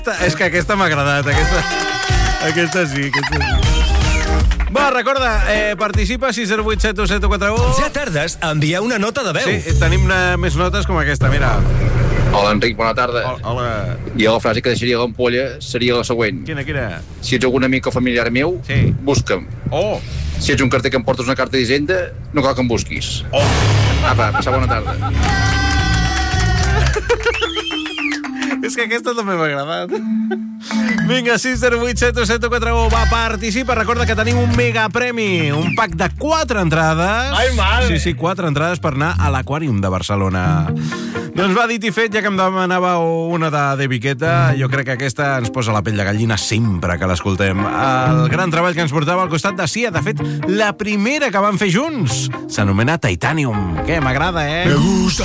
És que aquesta m'ha agradat, aquesta sí. Va, recorda, participa 608 72741. Ja tardes a enviar una nota de veu. Sí, tenim més notes com aquesta, mira. Hola, Enric, bona tarda. Hola. I la frase que deixaria l'ampolla seria la següent. Quina? Si ets algun amic o familiar meu, Sí. busca'm. Oh. Si ets un carter que em portes una carta d'Hisenda, no cal que em busquis. Oh. Apa, passa bona tarda. És que aquesta també m'ha agradat. Vinga, 608 72741. Va, participa. Recorda que tenim un megapremi. Un pack de 4 entrades. Ai, madre! Sí, 4 entrades per anar a l'Aquàrium de Barcelona. Doncs va, dit i fet, ja que em demanava una de Viqueta, jo crec que aquesta ens posa la pell de gallina sempre que l'escoltem. El gran treball que ens portava al costat de Sia, de fet, la primera que van fer junts, s'anomena Titanium. Què, m'agrada, eh? Me gusta.